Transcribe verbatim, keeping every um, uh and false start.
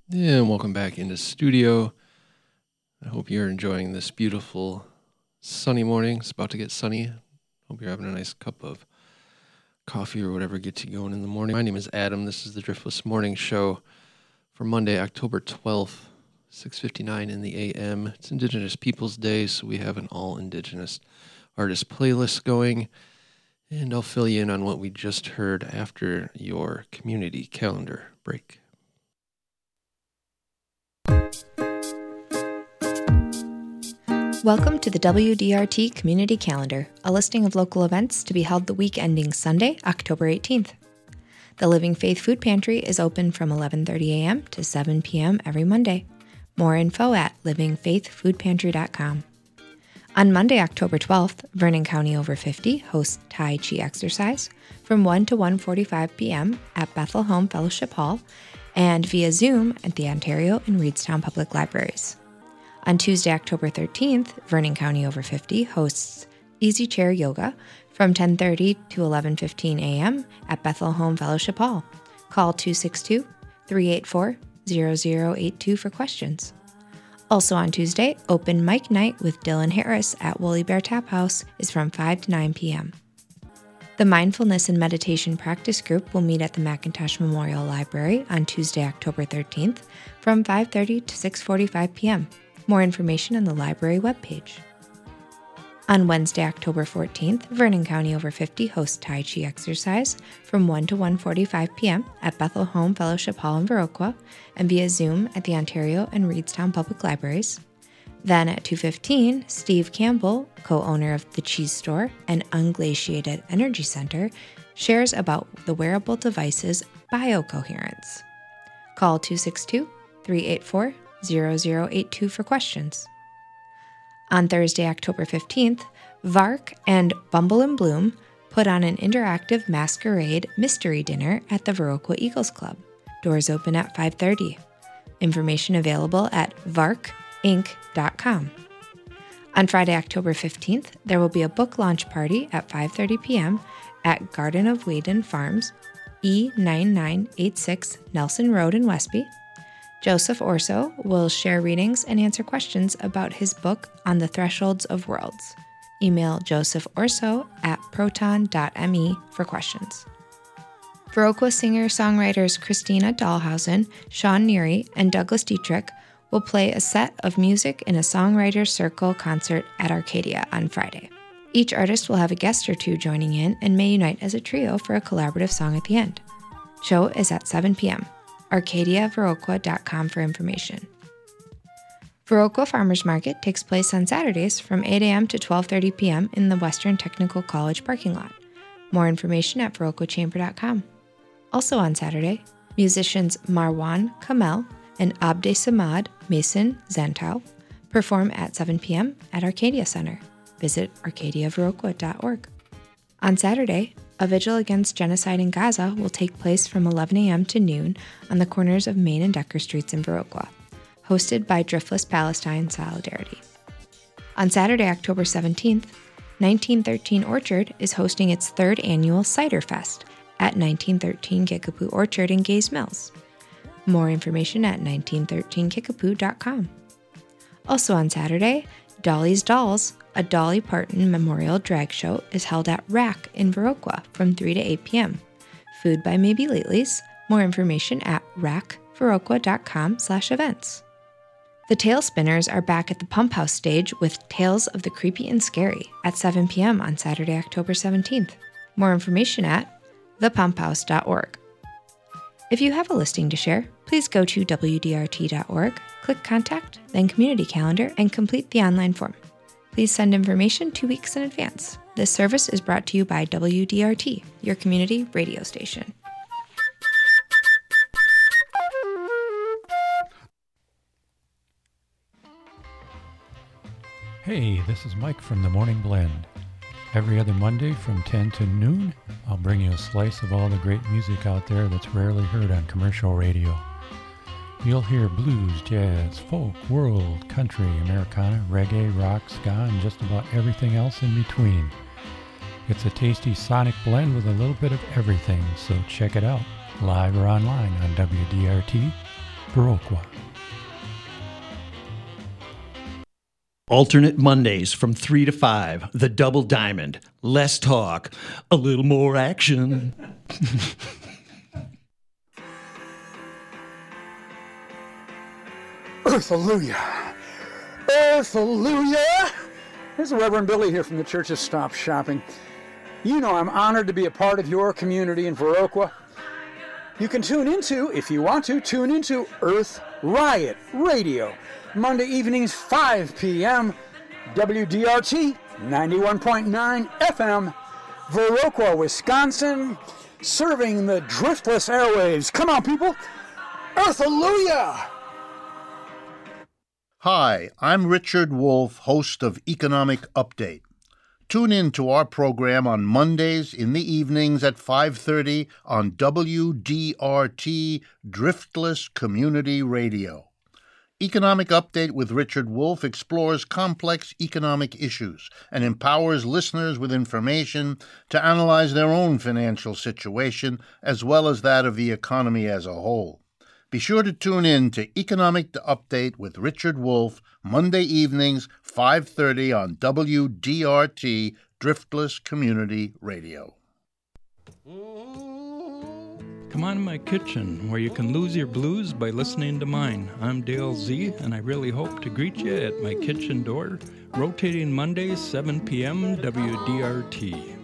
And welcome back into studio. I hope you're enjoying this beautiful sunny morning. It's about to get sunny. Hope you're having a nice cup of coffee or whatever gets you going in the morning. My name is Adam. This is the Driftless Morning Show for Monday, October twelfth, six fifty-nine in the A M. It's Indigenous Peoples Day, so we have an all-Indigenous artist playlist going. And I'll fill you in on what we just heard after your community calendar break. Welcome to the W D R T Community Calendar, a listing of local events to be held the week ending Sunday, October eighteenth. The Living Faith Food Pantry is open from eleven thirty a.m. to seven p.m. every Monday. More info at living faith food pantry dot com. On Monday, October twelfth, Vernon County Over fifty hosts Tai Chi exercise from one to one forty-five p.m. at Bethel Home Fellowship Hall and via Zoom at the Ontario and Reedstown Public Libraries. On Tuesday, October thirteenth, Vernon County Over fifty hosts Easy Chair Yoga from ten thirty to eleven fifteen a.m. at Bethel Home Fellowship Hall. Call two six two, three eight four, zero zero eight two for questions. Also on Tuesday, Open Mic Night with Dylan Harris at Woolly Bear Tap House is from five to nine p.m. The Mindfulness and Meditation Practice Group will meet at the McIntosh Memorial Library on Tuesday, October thirteenth from five thirty to six forty-five p.m. More information on the library webpage. On Wednesday, October fourteenth, Vernon County Over fifty hosts Tai Chi exercise from one to one forty-five p.m. at Bethel Home Fellowship Hall in Viroqua and via Zoom at the Ontario and Reedstown Public Libraries. Then at two fifteen, Steve Campbell, co-owner of The Cheese Store and Unglaciated Energy Center, shares about the wearable device's biocoherence. Call two six two, three eight four, zero zero eight two for questions. On Thursday, October fifteenth, Vark and Bumble and Bloom put on an interactive masquerade mystery dinner at the Viroqua Eagles Club. Doors open at five thirty. Information available at vark inc dot com. On Friday, October fifteenth, there will be a book launch party at five thirty p.m. at Garden of Whedon Farms, E nine nine eight six Nelson Road in Westby. Joseph Orso will share readings and answer questions about his book On the Thresholds of Worlds. Email joseph orso at proton dot m e for questions. Viroqua singer-songwriters Christina Dahlhausen, Sean Neary, and Douglas Dietrich will play a set of music in a Songwriters Circle concert at Arcadia on Friday. Each artist will have a guest or two joining in and may unite as a trio for a collaborative song at the end. Show is at seven p.m. arcadia viroqua dot com for information. Viroqua Farmers Market takes place on Saturdays from eight a.m. to twelve thirty p.m. in the Western Technical College parking lot. More information at viroqua chamber dot com. Also on Saturday, musicians Marwan Kamel and Abde Samad Mason Zantow perform at seven p.m. at Arcadia Center. Visit arcadia viroqua dot org. On Saturday, a vigil against genocide in Gaza will take place from eleven a.m. to noon on the corners of Main and Decker Streets in Viroqua, hosted by Driftless Palestine Solidarity. On Saturday, October seventeenth, nineteen thirteen Orchard is hosting its third annual Cider Fest at nineteen thirteen Kickapoo Orchard in Gays Mills. More information at nineteen thirteen kickapoo dot com. Also on Saturday, Dolly's Dolls, a Dolly Parton Memorial Drag Show, is held at Rack in Viroqua from three to eight p.m. Food by Maybe Latelys. More information at rack viroqua dot com slash events. The Tail Spinners are back at the Pump House stage with Tales of the Creepy and Scary at seven p.m. on Saturday, October seventeenth. More information at the pump house dot org. If you have a listing to share, please go to w d r t dot org, click Contact, then Community Calendar, and complete the online form. Please send information two weeks in advance. This service is brought to you by W D R T, your community radio station. Hey, this is Mike from The Morning Blend. Every other Monday from ten to noon, I'll bring you a slice of all the great music out there that's rarely heard on commercial radio. You'll hear blues, jazz, folk, world, country, Americana, reggae, rock, ska, and just about everything else in between. It's a tasty sonic blend with a little bit of everything, so check it out, live or online on W D R T Viroqua. Alternate Mondays from three to five, The Double Diamond. Less talk, a little more action. Earth-alleluia! Earth-alleluia! This is Reverend Billy here from the Church of Stop Shopping. You know I'm honored to be a part of your community in Viroqua. You can tune into, if you want to, tune into Earth Riot Radio. Monday evenings, five p.m., W D R T, ninety-one point nine F M, Viroqua, Wisconsin, serving the driftless airwaves. Come on, people! Earth-alleluia! Hi, I'm Richard Wolf, host of Economic Update. Tune in to our program on Mondays in the evenings at five thirty on W D R T, Driftless Community Radio. Economic Update with Richard Wolf explores complex economic issues and empowers listeners with information to analyze their own financial situation as well as that of the economy as a whole. Be sure to tune in to Economic Update with Richard Wolf, Monday evenings, five thirty on W D R T, Driftless Community Radio. Come on to my kitchen, where you can lose your blues by listening to mine. I'm Dale Z, and I really hope to greet you at my kitchen door, rotating Mondays, seven p.m., W D R T.